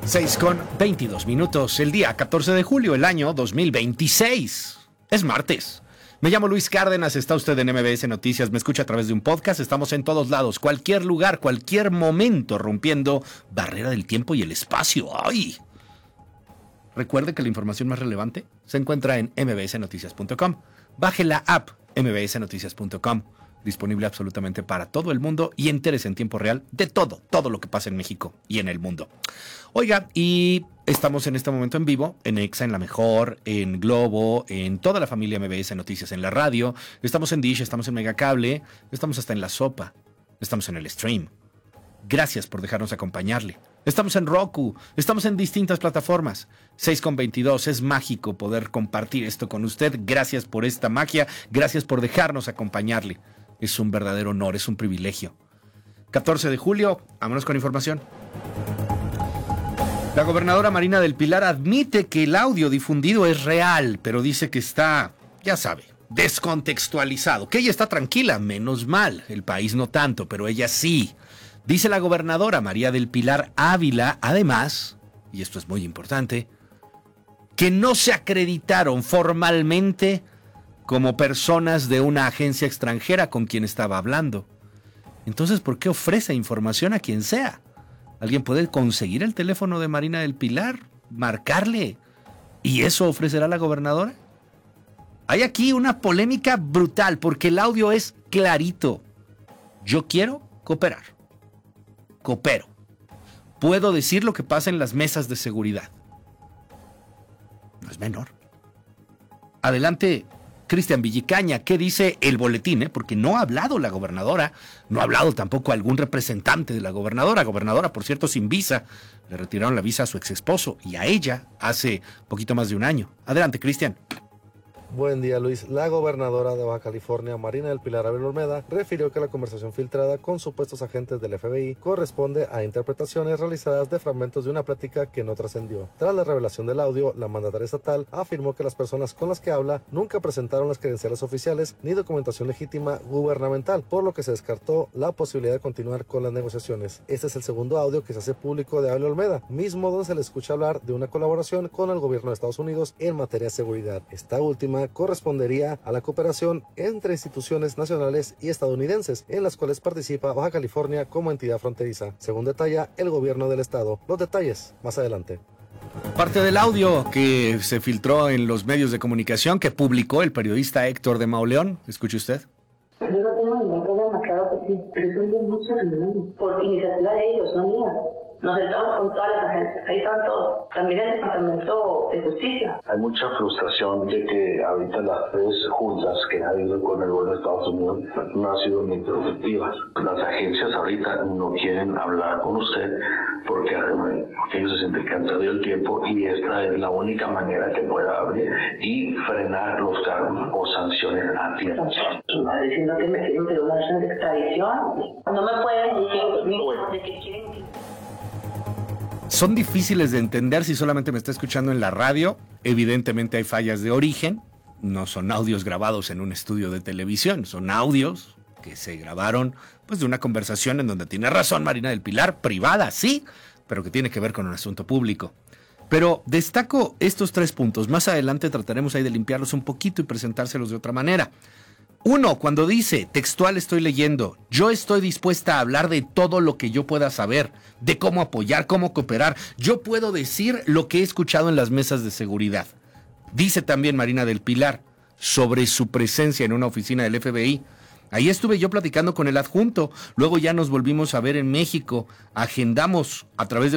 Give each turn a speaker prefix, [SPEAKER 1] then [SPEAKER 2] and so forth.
[SPEAKER 1] 6:22, el día 14 de julio, el año 2026. Es martes. Me llamo Luis Cárdenas, está usted en MBS Noticias, me escucha a través de un podcast, estamos en todos lados, cualquier lugar, cualquier momento, rompiendo barrera del tiempo y el espacio. ¡Ay! Recuerde que la información más relevante se encuentra en mbsnoticias.com. Baje la app mbsnoticias.com. Disponible absolutamente para todo el mundo y entérese en tiempo real de todo lo que pasa en México y en el mundo. Oiga, y estamos en este momento en vivo, en Exa, en La Mejor, en Globo, en toda la familia MBS Noticias en la radio. Estamos en Dish, estamos en Megacable, estamos hasta en La Sopa, estamos en el stream. Gracias por dejarnos acompañarle. Estamos en Roku, estamos en distintas plataformas. 6:22, es mágico poder compartir esto con usted. Gracias por esta magia, gracias por dejarnos acompañarle. Es un verdadero honor, es un privilegio. 14 de julio, vámonos con información. La gobernadora Marina del Pilar admite que el audio difundido es real, pero dice que está, ya sabe, descontextualizado. Que ella está tranquila, menos mal. El país no tanto, pero ella sí. Dice la gobernadora María del Pilar Ávila, además, y esto es muy importante, que no se acreditaron formalmente como personas de una agencia extranjera con quien estaba hablando. Entonces, ¿por qué ofrece información a quien sea? ¿Alguien puede conseguir el teléfono de Marina del Pilar? ¿Marcarle? ¿Y eso ofrecerá la gobernadora? Hay aquí una polémica brutal porque el audio es clarito. Yo quiero cooperar. Coopero. Puedo decir lo que pasa en las mesas de seguridad. No es menor. Adelante, Cristian Villicaña, ¿qué dice el boletín? Porque no ha hablado la gobernadora, no ha hablado tampoco algún representante de la gobernadora. Gobernadora, por cierto, sin visa. Le retiraron la visa a su ex esposo y a ella hace poquito más de un año. Adelante, Cristian.
[SPEAKER 2] Buen día, Luis. La gobernadora de Baja California, Marina del Pilar Ávila Olmeda, refirió que la conversación filtrada con supuestos agentes del FBI corresponde a interpretaciones realizadas de fragmentos de una plática que no trascendió. Tras la revelación del audio, la mandataria estatal afirmó que las personas con las que habla nunca presentaron las credenciales oficiales ni documentación legítima gubernamental, por lo que se descartó la posibilidad de continuar con las negociaciones. Este es el segundo audio que se hace público de Ávila Olmeda, mismo donde se le escucha hablar de una colaboración con el gobierno de Estados Unidos en materia de seguridad. Esta última correspondería a la cooperación entre instituciones nacionales y estadounidenses, en las cuales participa Baja California como entidad fronteriza, según detalla el gobierno del estado. Los detalles más adelante.
[SPEAKER 1] Parte del audio que se filtró en los medios de comunicación que publicó el periodista Héctor de Mauleón. Escuche usted.
[SPEAKER 3] Yo no tengo ningún problema, claro que sí, pero son de muchos reuniones, por iniciativa de ellos, no mía. Nos sentamos con todas las agencias, ahí están todos, también el Departamento de Justicia.
[SPEAKER 4] Hay mucha frustración de que ahorita las tres juntas que ha habido con el gobierno de Estados Unidos no han sido muy productivas. Las agencias ahorita no quieren hablar con usted porque ellos se sienten que han perdido el tiempo y esta es la única manera que pueda abrir y frenar los cargos o sanciones a tiempo.
[SPEAKER 3] Diciendo que me quieren pedir una orden de extradición, no me pueden decir de que quieren...
[SPEAKER 1] Son difíciles de entender si solamente me está escuchando en la radio. Evidentemente hay fallas de origen. No son audios grabados en un estudio de televisión. Son audios que se grabaron pues de una conversación en donde tiene razón Marina del Pilar, privada, sí, pero que tiene que ver con un asunto público. Pero destaco estos 3 puntos. Más adelante trataremos ahí de limpiarlos un poquito y presentárselos de otra manera. 1, cuando dice, textual estoy leyendo, yo estoy dispuesta a hablar de todo lo que yo pueda saber, de cómo apoyar, cómo cooperar. Yo puedo decir lo que he escuchado en las mesas de seguridad. Dice también Marina del Pilar sobre su presencia en una oficina del FBI. Ahí estuve yo platicando con el adjunto, luego ya nos volvimos a ver en México, agendamos a través de